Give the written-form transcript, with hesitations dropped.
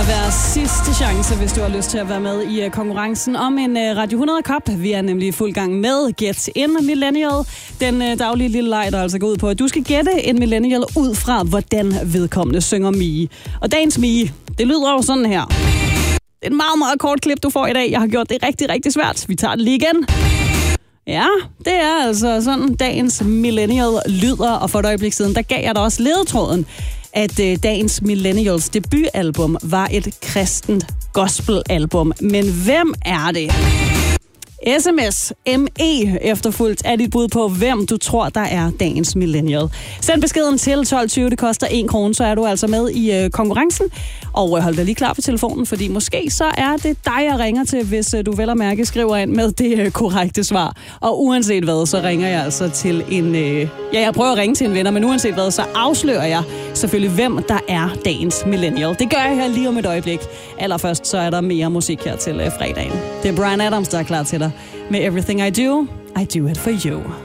her være sidste chance, hvis du har lyst til at være med i konkurrencen om en Radio 100-kop. Vi er nemlig i fuld gang med Get In Millennial. Den daglige lille leg, der altså går ud på, at du skal gætte en millennial ud fra, hvordan vedkommende synger Mie. Og dagens Mie, det lyder jo sådan her. Det er en meget, meget kort klip, du får i dag. Jeg har gjort det rigtig, rigtig svært. Vi tager det lige igen. Ja, det er altså sådan, dagens millennial lyder. Og for et øjeblik siden, der gav jeg dig også ledetråden, at dagens millennials debutalbum var et kristent gospelalbum. Men hvem er det? SMS ME efterfulgt af dit bud på, hvem du tror, der er dagens millennial. Send beskeden til 1220, det koster 1 krone, så er du altså med i konkurrencen. Og hold dig lige klar på telefonen, fordi måske så er det dig, jeg ringer til, hvis du vel at mærke skriver ind med det korrekte svar. Og uanset hvad, så ringer jeg altså til en... jeg prøver at ringe til en venner, men uanset hvad, så afslører jeg selvfølgelig, hvem der er dagens millennial. Det gør jeg her lige om et øjeblik. Allerførst så er der mere musik her til fredagen. Det er Bryan Adams, der er klar til dig med Everything I Do, I Do It For You.